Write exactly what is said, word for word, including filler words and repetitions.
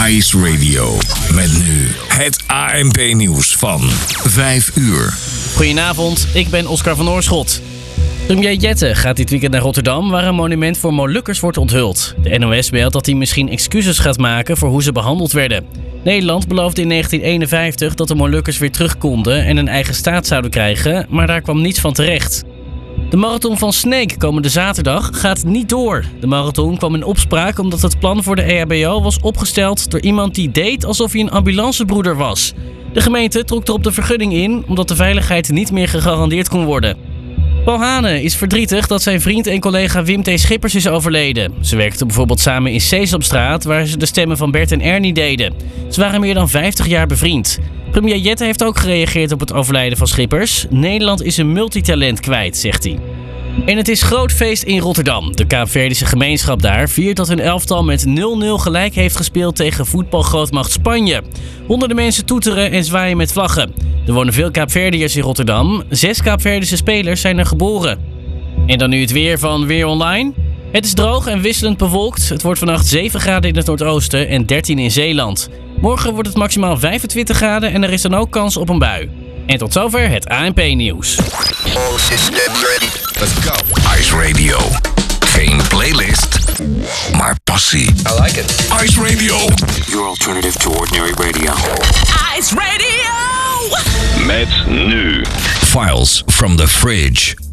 Ice Radio. Met nu het A N P-nieuws van vijf uur. Goedenavond, ik ben Oscar van Oorschot. Premier Jette gaat dit weekend naar Rotterdam, waar een monument voor Molukkers wordt onthuld. De N O S meldt dat hij misschien excuses gaat maken voor hoe ze behandeld werden. Nederland beloofde in negentien eenenvijftig dat de Molukkers weer terug konden en een eigen staat zouden krijgen, maar daar kwam niets van terecht. De marathon van Sneek komende zaterdag gaat niet door. De marathon kwam in opspraak omdat het plan voor de E H B O was opgesteld door iemand die deed alsof hij een ambulancebroeder was. De gemeente trok erop de vergunning in omdat de veiligheid niet meer gegarandeerd kon worden. Paul Hane is verdrietig dat zijn vriend en collega Wim T. Schippers is overleden. Ze werkten bijvoorbeeld samen in Sesamstraat, waar ze de stemmen van Bert en Ernie deden. Ze waren meer dan vijftig jaar bevriend. Premier Jette heeft ook gereageerd op het overlijden van Schippers. Nederland is een multitalent kwijt, zegt hij. En het is groot feest in Rotterdam. De Kaapverdische gemeenschap daar viert dat hun elftal met nul nul gelijk heeft gespeeld tegen voetbalgrootmacht Spanje. Honderden mensen toeteren en zwaaien met vlaggen. Er wonen veel Kaapverdiërs in Rotterdam. Zes Kaapverdische spelers zijn er geboren. En dan nu het weer van Weer Online. Het is droog en wisselend bewolkt. Het wordt vannacht zeven graden in het noordoosten en dertien in Zeeland. Morgen wordt het maximaal vijfentwintig graden en er is dan ook kans op een bui. En tot zover het A N P-nieuws. All systems ready. Let's go. Ice Radio. Geen playlist, maar passie. I like it. Ice Radio. Your alternative to ordinary radio. Ice Radio! Met nu Files from the Fridge.